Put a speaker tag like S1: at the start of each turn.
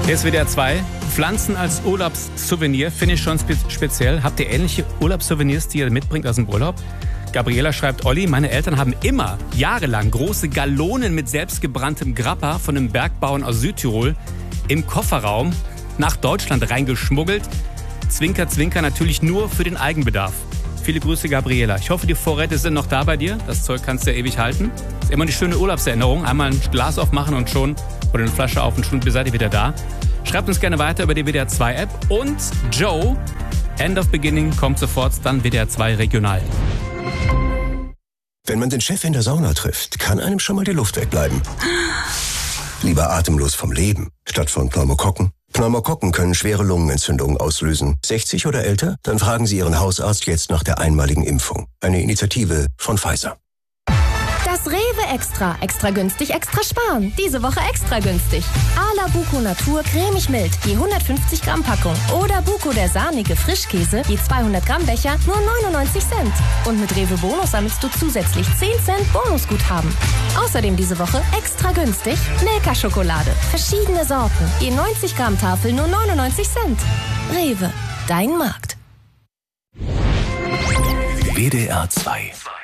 S1: Hier ist WDR 2. Pflanzen als Urlaubssouvenir finde ich schon speziell. Habt ihr ähnliche Urlaubssouvenirs, die ihr mitbringt aus dem Urlaub? Gabriela schreibt, Olli, meine Eltern haben immer, jahrelang, große Gallonen mit selbstgebranntem Grappa von einem Bergbauern aus Südtirol im Kofferraum nach Deutschland reingeschmuggelt. Zwinker, zwinker, natürlich nur für den Eigenbedarf. Viele Grüße, Gabriela. Ich hoffe, die Vorräte sind noch da bei dir. Das Zeug kannst du ja ewig halten. Ist immer eine schöne Urlaubserinnerung. Einmal ein Glas aufmachen und schon, oder eine Flasche auf und schon seid ihr wieder da. Schreibt uns gerne weiter über die WDR 2 App. Und Joe, End of Beginning, kommt sofort, dann WDR 2 regional.
S2: Wenn man den Chef in der Sauna trifft, kann einem schon mal die Luft wegbleiben. Lieber atemlos vom Leben, statt von Pneumokokken. Pneumokokken können schwere Lungenentzündungen auslösen. 60 oder älter? Dann fragen Sie Ihren Hausarzt jetzt nach der einmaligen Impfung. Eine Initiative von Pfizer.
S3: Das Rewe Extra. Extra günstig, extra sparen. Diese Woche extra günstig. A-la Buko Natur cremig mild, je 150 Gramm Packung. Oder Buko der sahnige Frischkäse, je 200 Gramm Becher, nur 99 Cent. Und mit Rewe Bonus sammelst du zusätzlich 10 Cent Bonusguthaben. Außerdem diese Woche extra günstig Milka-Schokolade. Verschiedene Sorten, je 90 Gramm Tafel, nur 99 Cent. Rewe, dein Markt.
S2: WDR 2